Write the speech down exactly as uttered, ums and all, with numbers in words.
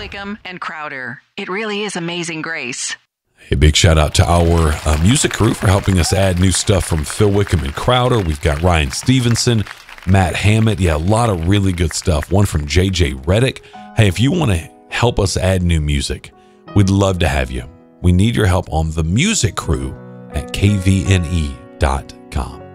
Wickham, and Crowder. It really is Amazing Grace. A big shout out to our uh, music crew for helping us add new stuff from Phil Wickham and Crowder. We've got Ryan Stevenson, Matt Hammett. Yeah, a lot of really good stuff. One from J J Reddick. Hey, if you want to help us add new music, we'd love to have you. We need your help on the music crew at K V N E dot com.